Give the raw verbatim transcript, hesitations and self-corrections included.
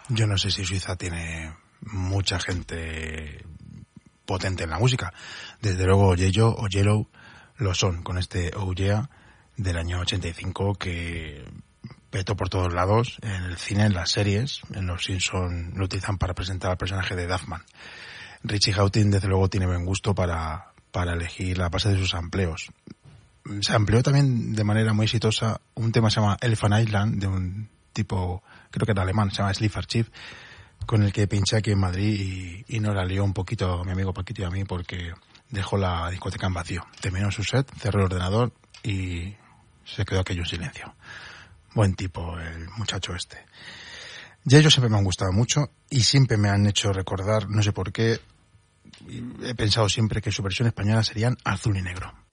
Yo no sé si Suiza tiene mucha gente potente en la música. Desde luego Yellow o Yellow lo son, con este Oh Yeah del año ochenta y cinco que petó por todos lados, en el cine, en las series, en Los Simpson lo utilizan para presentar al personaje de Duffman. Richie Hawtin desde luego tiene buen gusto para, para elegir la base de sus sampleos. Se amplió también de manera muy exitosa un tema que se llama Elephant Island, de un tipo, creo que era alemán, se llama Sleeper Chief, con el que pinché aquí en Madrid y, y nos la lió un poquito mi amigo Paquito y a mí porque dejó la discoteca en vacío. Terminó su set, cerró el ordenador y se quedó aquello en silencio. Buen tipo el muchacho este. Ya ellos siempre me han gustado mucho y siempre me han hecho recordar, no sé por qué, he pensado siempre que su versión española serían Azul y Negro.